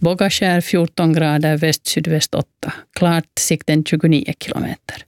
Bågakärr 14 grader väst-sydväst 8. Klart sikten 29 kilometer.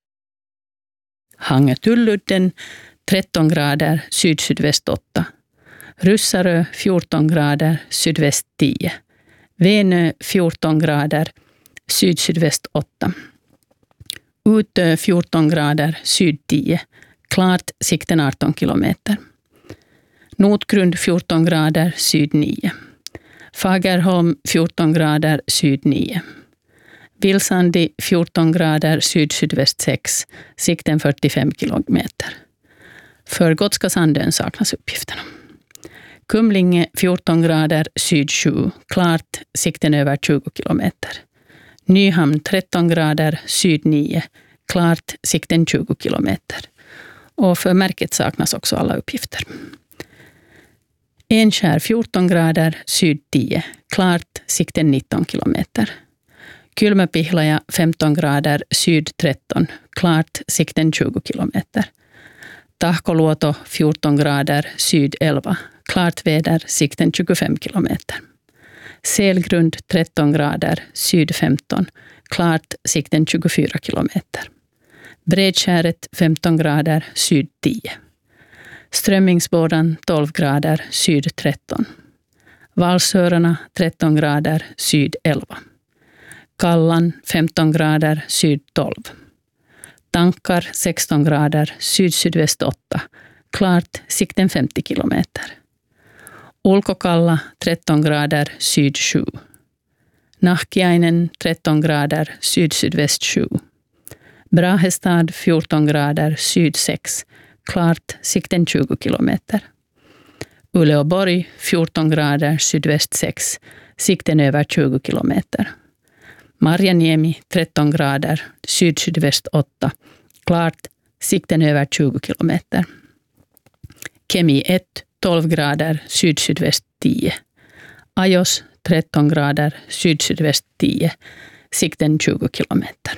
Hangö-Tulludden 13 grader syd-sydväst 8. Russarö 14 grader sydväst 10. Venö 14 grader syd-sydväst 8. Utö 14 grader syd 10. Klart sikten 18 kilometer. Notgrund 14 grader syd 9. Fagerholm 14 grader syd 9. Vilsandi 14 grader syd-sydväst 6. Sikten 45 kilometer. För Gotska Sandön saknas uppgifterna. Kumlinge 14 grader syd 7. Klart sikten över 20 kilometer. Nyhamn 13 grader syd 9. Klart sikten 20 kilometer. Och för märket saknas också alla uppgifter. Enskär 14 grader syd 10. Klart sikten 19 kilometer. Kylmäpihlaja 15 grader syd 13. Klart sikten 20 kilometer. Tahkoluoto 14 grader syd 11. Klart väder sikten 25 kilometer. Selgrund 13 grader syd 15. Klart sikten 24 kilometer. Bredskäret 15 grader syd 10. Strömmingsbådan 12 grader syd 13. Valsörarna 13 grader syd 11. Kallan 15 grader syd 12. Tankar 16 grader syd-sydväst 8. Klart sikten 50 kilometer. Ulkokalla 13 grader syd 7. Nahkiainen 13 grader syd-sydväst 7. Brahestad 14 grader syd 6. Klart sikten 20 kilometer. Uleåborg 14 grader sydväst 6. Sikten över 20 kilometer. Marjaniemi 13 grader syd-sydväst 8. Klart sikten över 20 kilometer. Kemi 1 12 grader syd-sydväst 10. Ajos 13 grader syd-sydväst 10. Sikten 20 kilometer.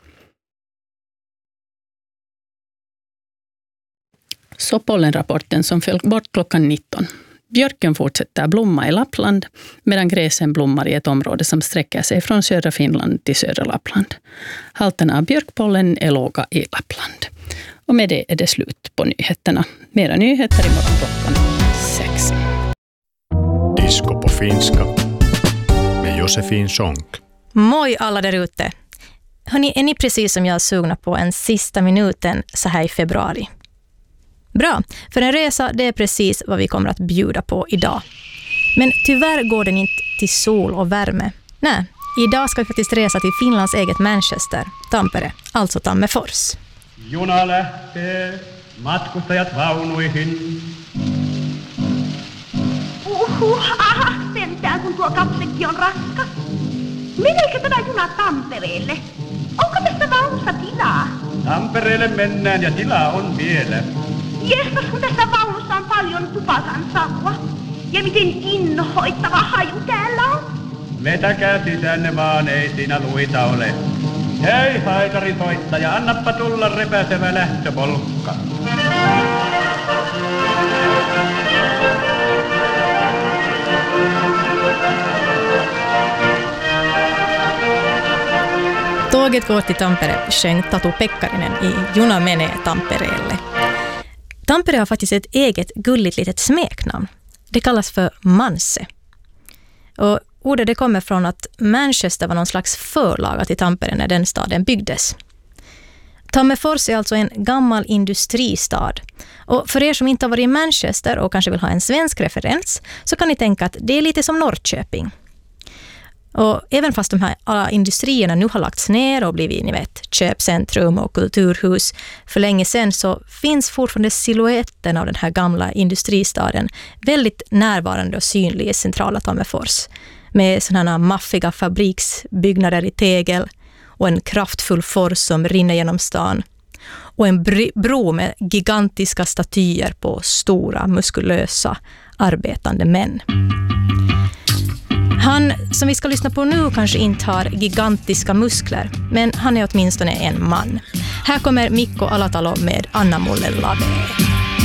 Så pollenrapporten som föll bort klockan 19. Björken fortsätter blomma i Lappland medan gräsen blommar i ett område som sträcker sig från södra Finland till södra Lappland. Halterna av björkpollen är låga i Lappland. Och med det är det slut på nyheterna. Mera nyheter imorgon klockan 6. Disco på finska med Josefin Sonck. Moi alla där ute. Hörrni, är ni precis som jag sugna på en sista minuten så här i februari? Bra, för en resa det är precis vad vi kommer att bjuda på idag. Men tyvärr går den inte till sol och värme. Nej, idag ska vi faktiskt resa till Finlands eget Manchester, Tampere, alltså Tammerfors. Juna lähtee, matkustajat vaunuihin. Sentään kun tuo kapsekki on raskas. Meneekö tämä juna Tampereelle? Onko tässä vaunussa tilaa? Tampereelle mennään ja tilaa on vielä. Jestas, kun tässä vaunussa on paljon tupakan savua. Ja miten inhoittava haju täällä on. Vetäkää sisänne vaan, ei siinä luita ole. Hei haitarin soittaja, annappa tulla repäsevä lähtöpolkka. Tåget går till Tampere, sjöng Tatu Pekkarinen i Juna menee Tampereelle. Tampere har faktiskt ett eget gulligt litet smeknamn. Det kallas för Manse. Och ordet det kommer från att Manchester var någon slags förlaga till Tampere när den staden byggdes. Tammerfors är alltså en gammal industristad. Och för er som inte har varit i Manchester och kanske vill ha en svensk referens så kan ni tänka att det är lite som Norrköping. Och även fast de här alla industrierna nu har lagts ner och blivit, ni vet, köpcentrum och kulturhus för länge sedan så finns fortfarande silhuetten av den här gamla industristaden väldigt närvarande och synlig i centrala Tammerfors. Med sådana maffiga fabriksbyggnader i tegel och en kraftfull fors som rinner genom stan. Och en bro med gigantiska statyer på stora, muskulösa, arbetande män. Han som vi ska lyssna på nu kanske inte har gigantiska muskler, men han är åtminstone en man. Här kommer Mikko Alatalo med Anna Mulle Lave.